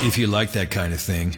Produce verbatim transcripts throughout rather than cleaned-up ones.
if you like that kind of thing.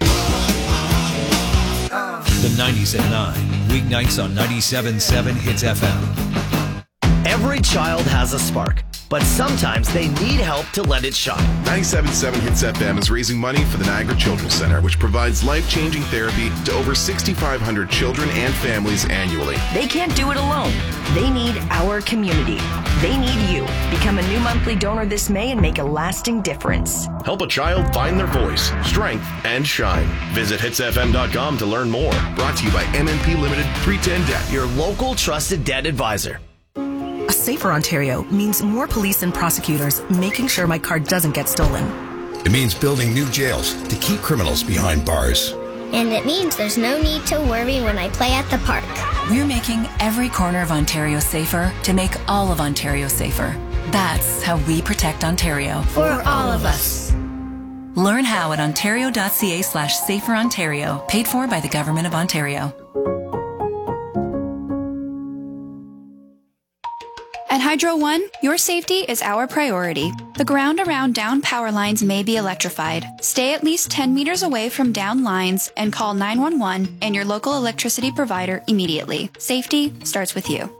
The nineties at nine, weeknights on ninety-seven point seven Hits F M. Every child has a spark, but sometimes they need help to let it shine. ninety-seven point seven Hits F M is raising money for the Niagara Children's Center, which provides life-changing therapy to over six thousand five hundred children and families annually. They can't do it alone. They need our community. They need you. Become a new monthly donor this May and make a lasting difference. Help a child find their voice, strength, and shine. Visit hits f m dot com to learn more. Brought to you by M M P Limited three ten Debt. Your local trusted debt advisor. A safer Ontario means more police and prosecutors making sure my car doesn't get stolen. It means building new jails to keep criminals behind bars. And it means there's no need to worry when I play at the park. We're making every corner of Ontario safer to make all of Ontario safer. That's how we protect Ontario. For all of us. Learn how at ontario.ca slash safer Ontario, paid for by the Government of Ontario. At Hydro One, your safety is our priority. The ground around down power lines may be electrified. Stay at least ten meters away from down lines and call nine one one and your local electricity provider immediately. Safety starts with you.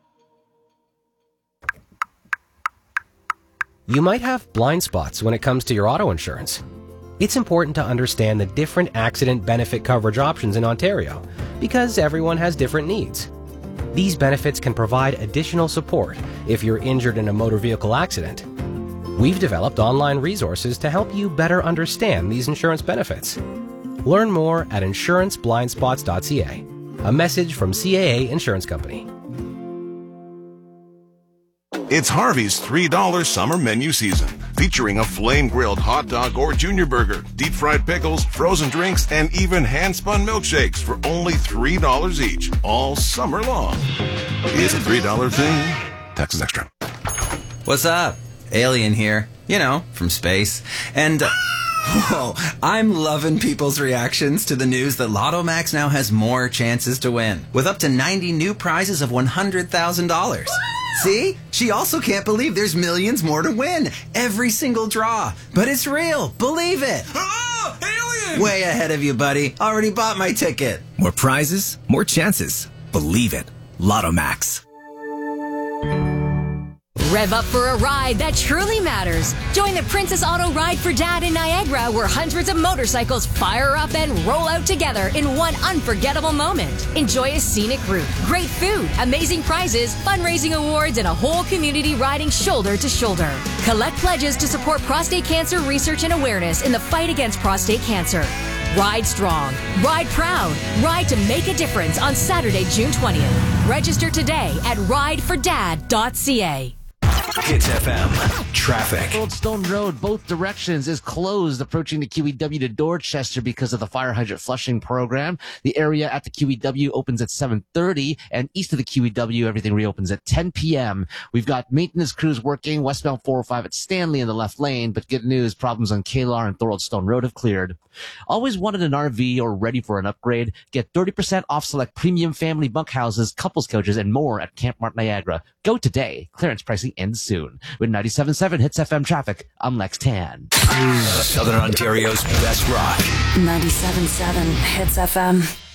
You might have blind spots when it comes to your auto insurance. It's important to understand the different accident benefit coverage options in Ontario because everyone has different needs. These benefits can provide additional support if you're injured in a motor vehicle accident. We've developed online resources to help you better understand these insurance benefits. Learn more at insurance blind spots dot c a. A message from C A A Insurance Company. It's Harvey's three dollar summer menu season, featuring a flame-grilled hot dog or junior burger, deep-fried pickles, frozen drinks, and even hand-spun milkshakes for only three dollars each, all summer long. It's a three dollar thing. Taxes extra. What's up? Alien here. You know, from space. And... Uh, whoa, I'm loving people's reactions to the news that Lotto Max now has more chances to win, with up to ninety new prizes of one hundred thousand dollars. See? She also can't believe there's millions more to win. Every single draw. But it's real. Believe it. Oh, alien! Way ahead of you, buddy. Already bought my ticket. More prizes, more chances. Believe it. Lotto Max. Rev up for a ride that truly matters. Join the Princess Auto Ride for Dad in Niagara, where hundreds of motorcycles fire up and roll out together in one unforgettable moment. Enjoy a scenic route, great food, amazing prizes, fundraising awards, and a whole community riding shoulder to shoulder. Collect pledges to support prostate cancer research and awareness in the fight against prostate cancer. Ride strong, ride proud, ride to make a difference on Saturday, June twentieth. Register today at ride for dad dot c a. Hits F M. Traffic. Old Stone Road, both directions, is closed approaching the Q E W to Dorchester because of the fire hydrant flushing program. The area at the Q E W opens at seven thirty, and east of the Q E W, everything reopens at ten p.m. We've got maintenance crews working westbound four oh five at Stanley in the left lane, but good news, problems on Kalar and Thorold Stone Road have cleared. Always wanted an R V or ready for an upgrade? Get thirty percent off select premium family bunkhouses, couples coaches, and more at Camp Mart Niagara. Go today. Clearance pricing ends soon. With ninety-seven point seven Hits F M traffic, I'm Lex Tan. Southern Ontario's best rock. ninety-seven point seven Hits F M.